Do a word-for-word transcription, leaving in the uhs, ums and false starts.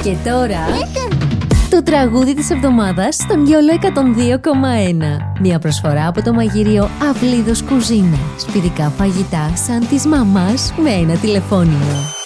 Και τώρα, το τραγούδι της εβδομάδας στον Γιόλο εκατόν δύο κόμμα ένα. Μια προσφορά από το μαγείριο Αυλίδος Κουζίνα. Σπιτικά φαγητά σαν της μαμάς με ένα τηλεφώνημα.